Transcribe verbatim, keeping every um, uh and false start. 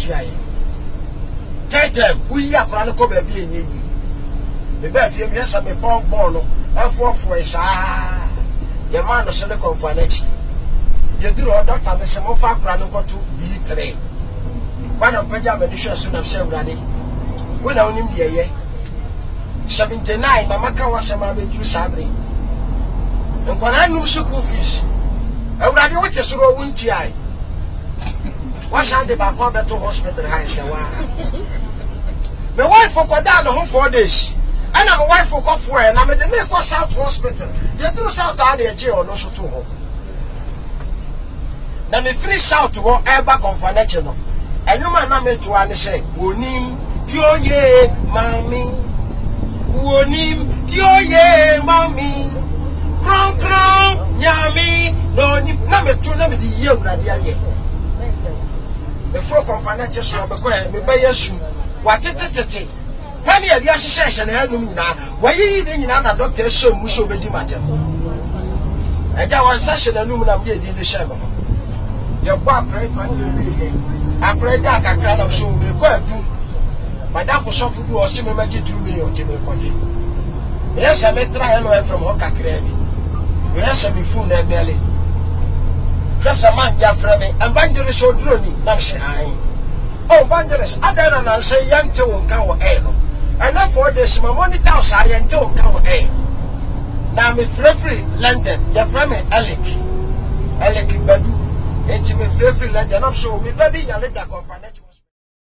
chiaye tetem we ya kra no ko ba bi enye yi me ba fie me sa me phone ball no afo fo isa ye man no se le confanechi ye duro doctor me se mo fa kra no ko to B three kwana mpaja me hwe so na se urade we na onim de ye seventy-nine mama ka wa se ma be duru sabre nkwana num school fees urade wo te so ro wunti ai what's on the back of the hospital? I say, my wife for down the home four days, and I'm a wife for cough for, and I'm at the next South Hospital. You do South Area jail, no so to home. Now, me finish South to go air back on financial. And you might not make to one say, Wonim, Dioye, Mammy, Wonim, Dioye, Mammy, Crown, Crown, Yami, no, number two, let me the year, Nadia. The folk of financial so me buy yesu watetete pani ade ahyehyehye na hanum na wayi ni nyina na doctor so mu so bedi matem eja wan session anum na me di ni shema ye gba pray man ye apray da kakra na so me kwa adu madam for so fudu o se me magi two million ti me kwaje yes I met try hello from ho kakra bi yes me phone na bele just a man ya frame and banjere so droni na say ai oh banjere adana na say yante won kan wo eh no and na for this my money house I yante won kan wo eh na me free London ya frame Alec Alec Badu enti me free London am so me baby ya le da confidential